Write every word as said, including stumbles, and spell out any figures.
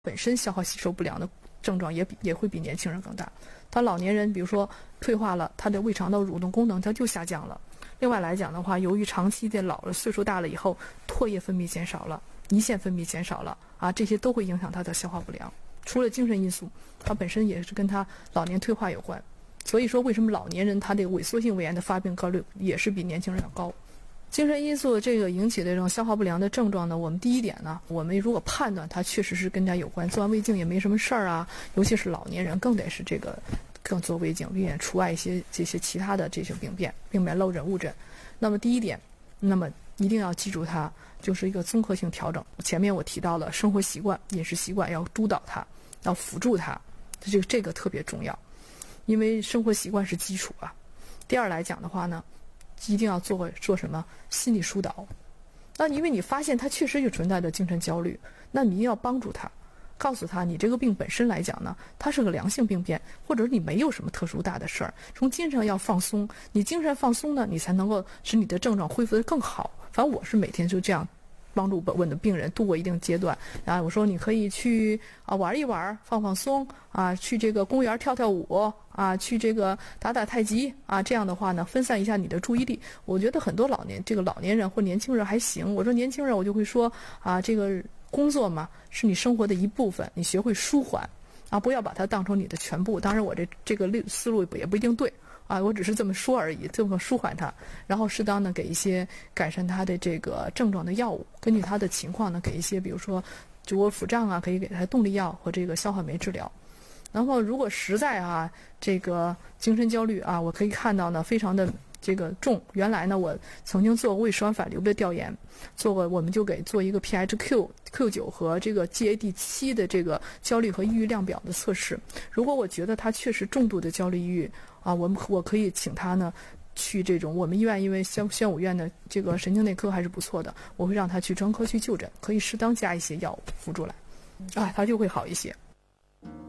本身消化吸收不良的症状也比也会比年轻人更大。他老年人比如说退化了，他的胃肠道蠕动功能它就下降了。另外来讲的话，由于长期的老了，岁数大了以后，唾液分泌减少了，胰腺分泌减少了啊，这些都会影响他的消化不良。除了精神因素，它本身也是跟他老年退化有关。所以说，为什么老年人他这个萎缩性胃炎的发病概率也是比年轻人要高？精神因素这个引起的这种消化不良的症状呢，我们第一点呢，我们如果判断它确实是跟它有关，做完胃镜也没什么事儿啊，尤其是老年人更得是这个更做胃镜，避免除外一些这些其他的这些病变，避免漏诊误诊。那么第一点，那么一定要记住它就是一个综合性调整。前面我提到了生活习惯、饮食习惯要督导它，要辅助它，这个这个特别重要，因为生活习惯是基础啊。第二来讲的话呢，一定要做做什么心理疏导。那因为你发现他确实有存在的精神焦虑，那你一定要帮助他，告诉他你这个病本身来讲呢，它是个良性病变，或者你没有什么特殊大的事儿，从精神上要放松，你精神放松呢，你才能够使你的症状恢复得更好。反正我是每天就这样帮助我的病人度过一定阶段啊，我说你可以去啊玩一玩，放放松啊，去这个公园跳跳舞啊，去这个打打太极啊，这样的话呢，分散一下你的注意力。我觉得很多老年这个老年人或年轻人还行，我说年轻人我就会说啊，这个工作嘛是你生活的一部分，你学会舒缓啊，不要把它当成你的全部。当然我这这个思路也不一定对啊，我只是这么说而已，这么舒缓它，然后适当的给一些改善它的这个症状的药物，根据它的情况呢，给一些比如说足额腹胀啊，可以给它动力药和这个消化酶治疗。然后如果实在啊这个精神焦虑啊，我可以看到呢非常的这个重。原来呢我曾经做过胃食管反流的调研，做过我们就给做一个 P H Q Q 九和这个 G A D 七的这个焦虑和抑郁量表的测试。如果我觉得他确实重度的焦虑抑郁啊，我们我可以请他呢去这种我们医院，因为宣宣武院的这个神经内科还是不错的，我会让他去专科去就诊，可以适当加一些药物辅助来啊，他就会好一些。